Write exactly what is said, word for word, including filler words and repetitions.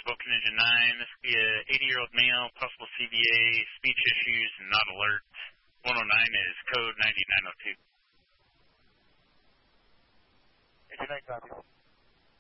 Vulcan Engine nine. This will be a eighty-year-old male, possible C V A, speech issues, and not alert. one oh nine is code ninety-nine oh two. eighty-nine copy.